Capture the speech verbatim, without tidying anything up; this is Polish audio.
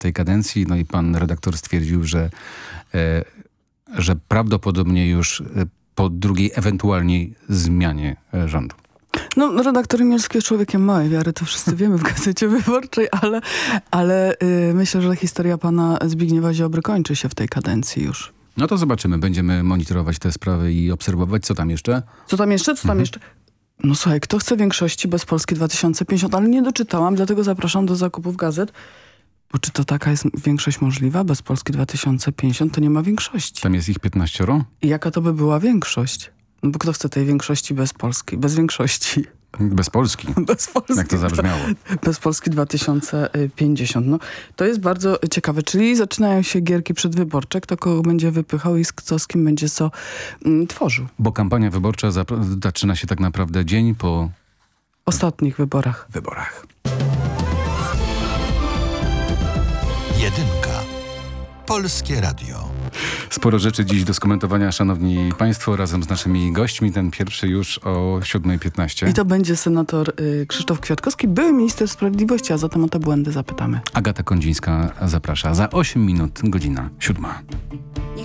tej kadencji. No i pan redaktor stwierdził, że, e, że prawdopodobnie już po drugiej ewentualnej zmianie rządu. No, redaktor Imielski jest człowiekiem małej wiary, to wszyscy wiemy w Gazecie Wyborczej, ale, ale yy, myślę, że historia pana Zbigniewa Ziobry kończy się w tej kadencji już. No to zobaczymy. Będziemy monitorować te sprawy i obserwować, co tam jeszcze. Co tam jeszcze? Co tam mhm. jeszcze? No słuchaj, kto chce większości bez Polski dwa tysiące pięćdziesiąt? Ale nie doczytałam, dlatego zapraszam do zakupów gazet. Bo czy to taka jest większość możliwa? Bez Polski dwa tysiące pięćdziesiąt to nie ma większości. Tam jest ich piętnaścioro? I jaka to by była większość? No bo kto chce tej większości bez Polski? Bez większości. Bez Polski. Bez Polski. Jak to zabrzmiało. Bez Polski dwa tysiące pięćdziesiąt. No, to jest bardzo ciekawe. Czyli zaczynają się gierki przedwyborcze. Kto kogo będzie wypychał i kto z kim będzie co mm, tworzył. Bo kampania wyborcza zaczyna się tak naprawdę dzień po... ostatnich wyborach. Wyborach. Jedynka. Polskie Radio. Sporo rzeczy dziś do skomentowania, szanowni państwo, razem z naszymi gośćmi. Ten pierwszy już o siódma piętnaście. I to będzie senator y, Krzysztof Kwiatkowski, były minister sprawiedliwości, a zatem o te błędy zapytamy. Agata Kondzińska zaprasza. Za osiem minut, godzina siódma.